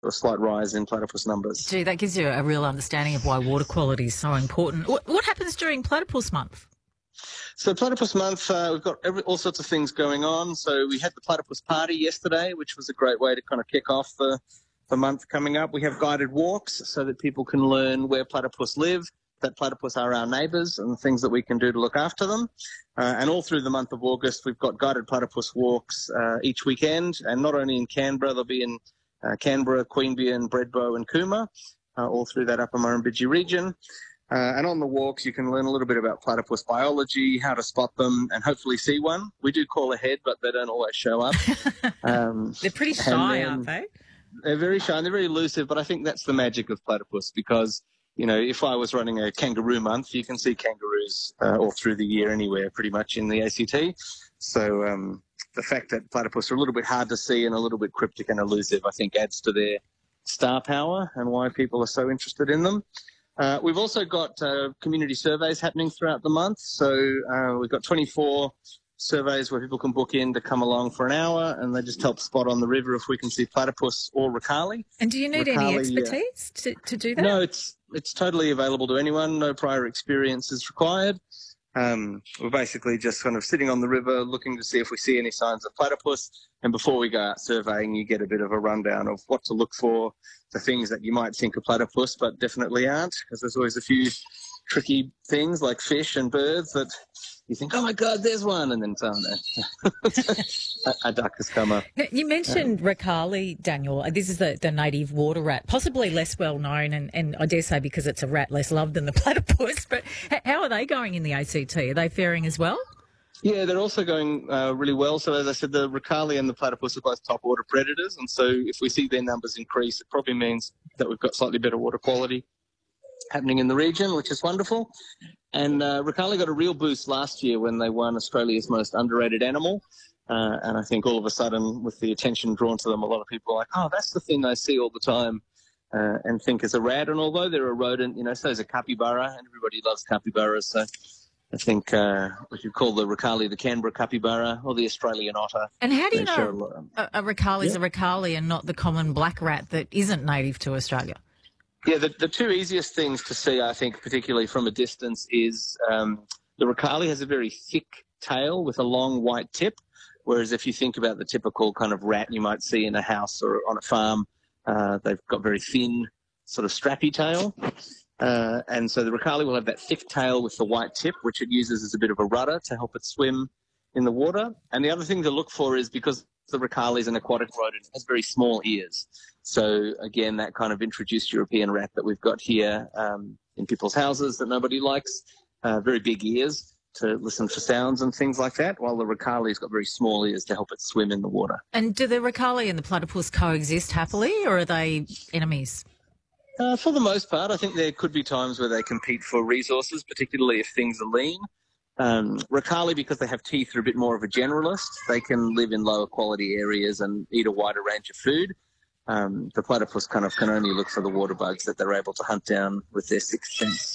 a slight rise in platypus numbers. Gee, that gives you a real understanding of why water quality is so important. What happens during Platypus Month? So Platypus Month, we've got all sorts of things going on. So we had the Platypus Party yesterday, which was a great way to kind of kick off the month coming up. We have guided walks so that people can learn where platypus live, that platypus are our neighbours, and things that we can do to look after them. And all through the month of August, we've got guided platypus walks each weekend, and not only in Canberra, they'll be in Canberra, Queanbeyan, Bredbo and Cooma, all through that Upper Murrumbidgee region. And on the walks, you can learn a little bit about platypus biology, how to spot them, and hopefully see one. We do call ahead, but they don't always show up. They're pretty shy, aren't they? They're very shy and they're very elusive, but I think that's the magic of platypus because, you know, if I was running a kangaroo month, you can see kangaroos all through the year anywhere pretty much in the ACT. So the fact that platypus are a little bit hard to see and a little bit cryptic and elusive, I think adds to their star power and why people are so interested in them. We've also got community surveys happening throughout the month. So we've got 24 surveys where people can book in to come along for an hour and they just help spot on the river if we can see platypus or Ricali. And do you need any expertise to do that? No, it's totally available to anyone. No prior experience is required. We're basically just kind of sitting on the river looking to see if we see any signs of platypus. And before we go out surveying, you get a bit of a rundown of what to look for, the things that you might think are platypus but definitely aren't, because there's always a few tricky things like fish and birds that you think, oh my God, there's one, and then a duck has come up. Now, you mentioned Ricali, Daniel. This is the native water rat, possibly less well known, and I dare say because it's a rat, less loved than the platypus. But how are they going in the ACT? Are they faring as well? Yeah, they're also going really well. So as I said, the Ricali and the platypus are both top water predators, and so if we see their numbers increase, it probably means that we've got slightly better water quality happening in the region, which is wonderful. And Ricali got a real boost last year when they won Australia's most underrated animal. And I think all of a sudden, with the attention drawn to them, a lot of people are like, oh, that's the thing I see all the time and think is a rat. And although they're a rodent, you know, so is a capybara, and everybody loves capybaras. So I think we could call the Ricali the Canberra capybara or the Australian otter. And how do you know a Ricali is a Ricali and not the common black rat that isn't native to Australia? Yeah, the two easiest things to see, I think, particularly from a distance, is the Ricali has a very thick tail with a long white tip, whereas if you think about the typical kind of rat you might see in a house or on a farm, they've got very thin, sort of strappy tail. And so the Ricali will have that thick tail with the white tip, which it uses as a bit of a rudder to help it swim in the water. And the other thing to look for is because the Ricali is an aquatic rodent, it has very small ears. So, again, that kind of introduced European rat that we've got here in people's houses that nobody likes, very big ears to listen for sounds and things like that, while the Ricali's got very small ears to help it swim in the water. And do the Ricali and the platypus coexist happily, or are they enemies? For the most part, I think there could be times where they compete for resources, particularly if things are lean. Ricali, because they have teeth, are a bit more of a generalist. They can live in lower quality areas and eat a wider range of food. The platypus kind of can only look for the water bugs that they're able to hunt down with their sixth sense.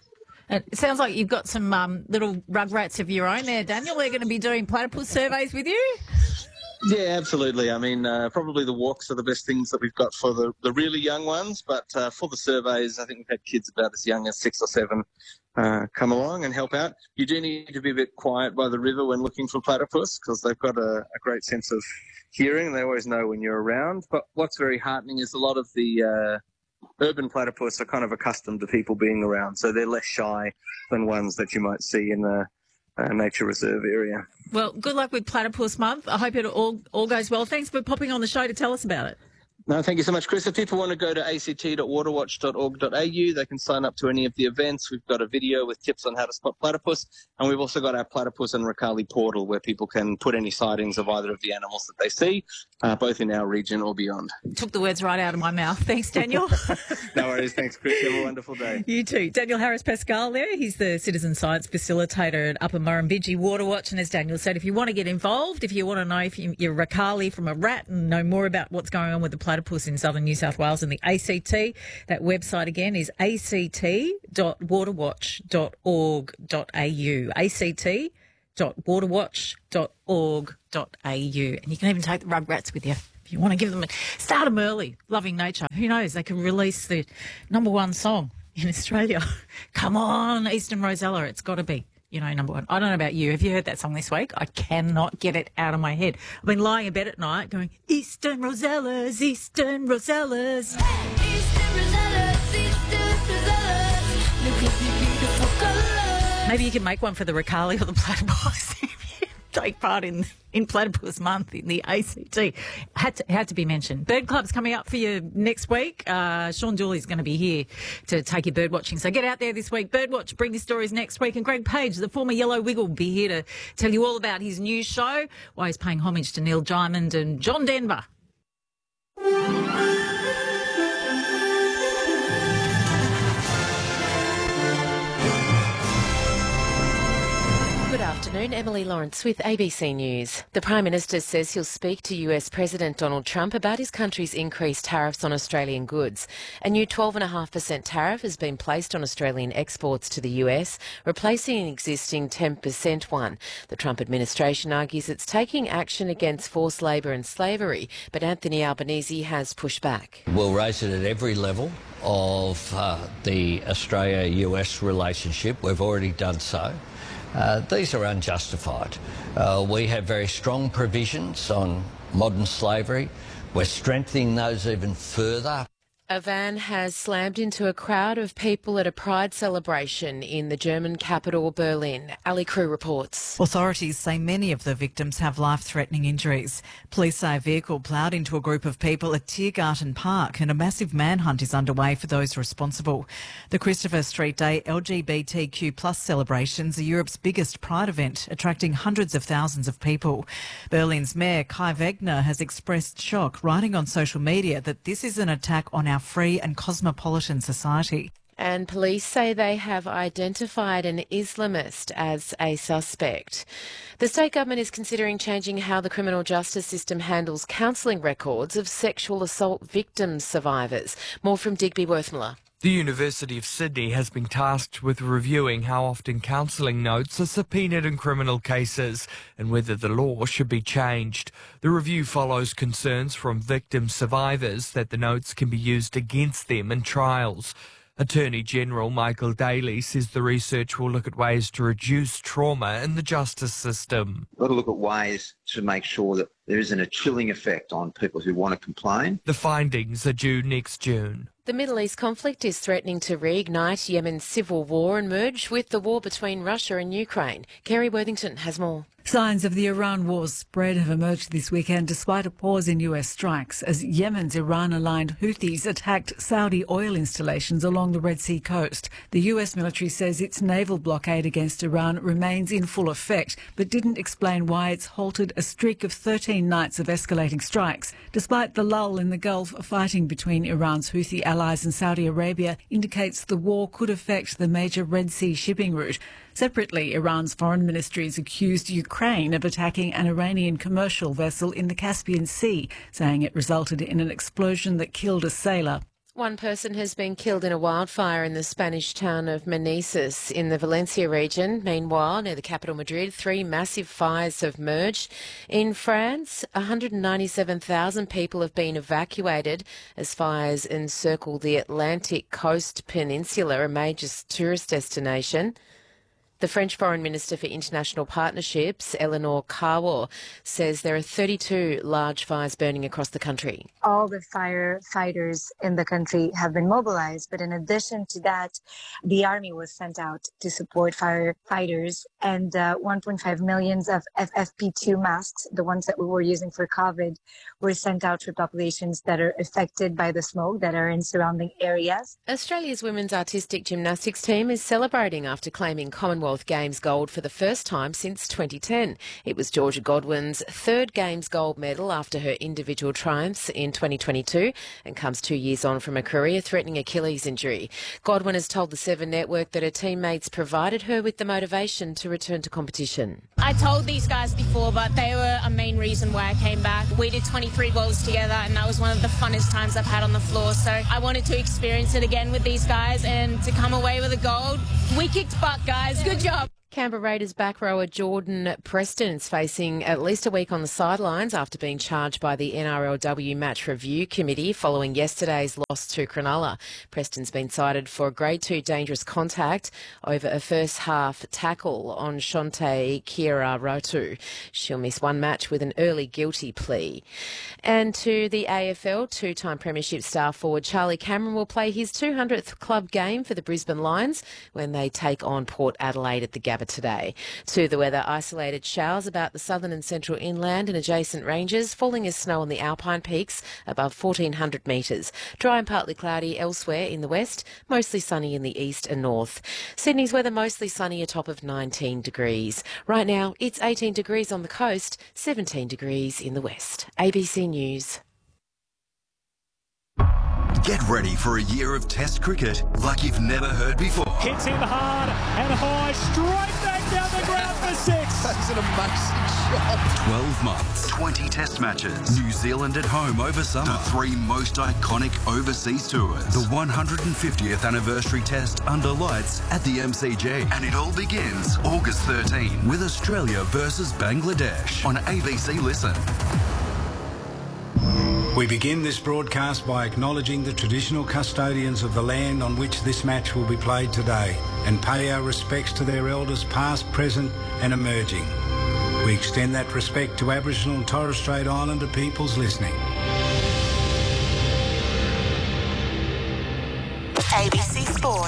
It sounds like you've got some little rugrats of your own there, Daniel. They're going to be doing platypus surveys with you? Yeah, absolutely. I mean, probably the walks are the best things that we've got for the really young ones, but for the surveys, I think we've had kids about as young as 6 or 7 come along and help out. You do need to be a bit quiet by the river when looking for platypus because they've got a great sense of hearing. They always know when you're around. But what's very heartening is a lot of the urban platypus are kind of accustomed to people being around, so they're less shy than ones that you might see in the nature reserve area. Well, good luck with Platypus Month. I hope it all goes well. Thanks for popping on the show to tell us about it. No, thank you so much, Chris. If people want to go to act.waterwatch.org.au, they can sign up to any of the events. We've got a video with tips on how to spot platypus, and we've also got our Platypus and Ricali portal where people can put any sightings of either of the animals that they see, both in our region or beyond. Took the words right out of my mouth. Thanks, Daniel. No worries. Thanks, Chris. Have a wonderful day. You too. Daniel Harris-Pascal there. He's the Citizen Science Facilitator at Upper Murrumbidgee Waterwatch. And as Daniel said, if you want to get involved, if you want to know if you're Ricali from a rat and know more about what's going on with the platypus in southern New South Wales and the ACT, that website again is act.waterwatch.org.au. act.waterwatch.org.au. And you can even take the rugrats with you. If you want to give them, start them early. Loving Nature. Who knows? They could release the #1 song in Australia. Come on, Eastern Rosella. It's got to be, #1. I don't know about you. Have you heard that song this week? I cannot get it out of my head. I've been lying in bed at night going, Eastern Rosellas, Eastern Rosellas. Hey, Eastern Rosellas, Eastern Rosellas, look at the beautiful colours. Maybe you can make one for the Ricali or the Platypus. Take part in Platypus Month in the ACT. Had to be mentioned. Bird Club's coming up for you next week. Sean Dooley's going to be here to take you bird watching. So get out there this week. Birdwatch, bring your stories next week. And Greg Page, the former Yellow Wiggle, will be here to tell you all about his new show, why he's paying homage to Neil Diamond and John Denver. Good afternoon, Emily Lawrence with ABC News. The Prime Minister says he'll speak to US President Donald Trump about his country's increased tariffs on Australian goods. A new 12.5% tariff has been placed on Australian exports to the US, replacing an existing 10% one. The Trump administration argues it's taking action against forced labour and slavery, but Anthony Albanese has pushed back. We'll raise it at every level of the Australia-US relationship. We've already done so. These are unjustified. We have very strong provisions on modern slavery. We're strengthening those even further. A van has slammed into a crowd of people at a Pride celebration in the German capital, Berlin. Ali Crew reports. Authorities say many of the victims have life-threatening injuries. Police say a vehicle ploughed into a group of people at Tiergarten Park and a massive manhunt is underway for those responsible. The Christopher Street Day LGBTQ+ celebrations are Europe's biggest Pride event, attracting hundreds of thousands of people. Berlin's Mayor Kai Wegner has expressed shock, writing on social media that this is an attack on our free and cosmopolitan society. And police say they have identified an Islamist as a suspect. The state government is considering changing how the criminal justice system handles counselling records of sexual assault victim survivors. More from Digby Worthmiller. The University of Sydney has been tasked with reviewing how often counselling notes are subpoenaed in criminal cases and whether the law should be changed. The review follows concerns from victim survivors that the notes can be used against them in trials. Attorney General Michael Daly says the research will look at ways to reduce trauma in the justice system. We've got to look at ways to make sure that there isn't a chilling effect on people who want to complain. The findings are due next June. The Middle East conflict is threatening to reignite Yemen's civil war and merge with the war between Russia and Ukraine. Kerry Worthington has more. Signs of the Iran war's spread have emerged this weekend despite a pause in US strikes as Yemen's Iran-aligned Houthis attacked Saudi oil installations along the Red Sea coast. The US military says its naval blockade against Iran remains in full effect, but didn't explain why it's halted a streak of 13 nights of escalating strikes. Despite the lull in the Gulf, fighting between Iran's Houthi allies and Saudi Arabia indicates the war could affect the major Red Sea shipping route. Separately, Iran's foreign ministry has accused Ukraine of attacking an Iranian commercial vessel in the Caspian Sea, saying it resulted in an explosion that killed a sailor. One person has been killed in a wildfire in the Spanish town of Meneses in the Valencia region. Meanwhile, near the capital Madrid, 3 massive fires have merged. In France, 197,000 people have been evacuated as fires encircle the Atlantic Coast Peninsula, a major tourist destination. The French Foreign Minister for International Partnerships, Eleanor Carwar, says there are 32 large fires burning across the country. All the firefighters in the country have been mobilized, but in addition to that, the army was sent out to support firefighters, and 1.5 million of FFP2 masks, the ones that we were using for COVID, were sent out to populations that are affected by the smoke that are in surrounding areas. Australia's women's artistic gymnastics team is celebrating after claiming Commonwealth Games gold for the first time since 2010. It was Georgia Godwin's 3rd Games gold medal after her individual triumphs in 2022 and comes 2 years on from a career-threatening Achilles injury. Godwin has told the Seven Network that her teammates provided her with the motivation to return to competition. I told these guys before, but they were a main reason why I came back. We did 23 goals together, and that was one of the funnest times I've had on the floor. So I wanted to experience it again with these guys and to come away with a gold. We kicked butt, guys. Good job. Canberra Raiders back rower Jordan Preston is facing at least a week on the sidelines after being charged by the NRLW Match Review Committee following yesterday's loss to Cronulla. Preston's been cited for grade 2 dangerous contact over a first half tackle on Shante Kira-Rotu. She'll miss one match with an early guilty plea. And to the AFL, two-time premiership star forward Charlie Cameron will play his 200th club game for the Brisbane Lions when they take on Port Adelaide at the Gabba today. To the weather, isolated showers about the southern and central inland and adjacent ranges, falling as snow on the alpine peaks above 1,400 metres. Dry and partly cloudy elsewhere in the west, mostly sunny in the east and north. Sydney's weather mostly sunny, a top of 19 degrees. Right now, it's 18 degrees on the coast, 17 degrees in the west. ABC News. Get ready for a year of Test cricket like you've never heard before. Hits him hard and high, straight back down the ground for 6. That's an amazing shot. 12 months, 20 Test matches, New Zealand at home over summer, the 3 most iconic overseas tours, the 150th anniversary Test under lights at the MCG. And it all begins August 13 with Australia versus Bangladesh on ABC Listen. We begin this broadcast by acknowledging the traditional custodians of the land on which this match will be played today and pay our respects to their elders past, present and emerging. We extend that respect to Aboriginal and Torres Strait Islander peoples listening. ABC Sport.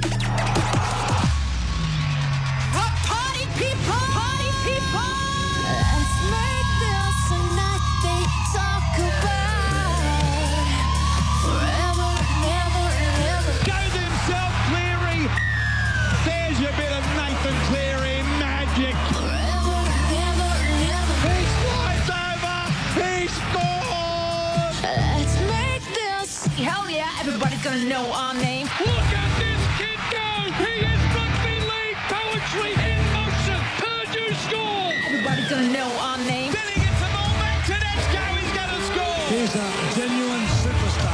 Party people! Party people! Let's make this a night they talk about forever and ever and ever. Go themselves, Cleary. There's your bit of Nathan Cleary magic. Forever and ever and ever. He slides over. He scores. Let's make this. Hell yeah, everybody's gonna know our name. Look at this kid go. He is rugby league poetry in motion. Purdue score. Everybody's gonna know our name. Then he gets the ball back. Tedesco is going to score. Here's a genuine superstar.